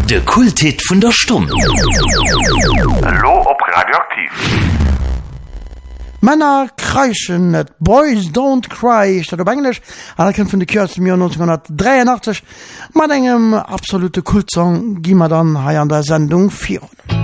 De Kulthit vun der Stumm. Hallo op Radioaktiv. Männer kreischen net Boys don't cry statt op Englisch anerkennt vun de Kirz im Jahr 1983 mat engem absolute Kultsong gi man dann ha an der Sendung 4.